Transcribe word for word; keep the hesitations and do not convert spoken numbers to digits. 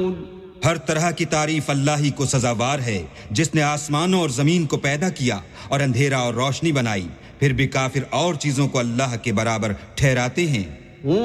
हर तरह की तारीफ अल्लाह ही को सजावार है, जिसने आसमानों और जमीन को पैदा किया और अंधेरा और रोशनी बनाई। फिर भी काफिर और चीजों को अल्लाह के बराबर ठहराते हैं।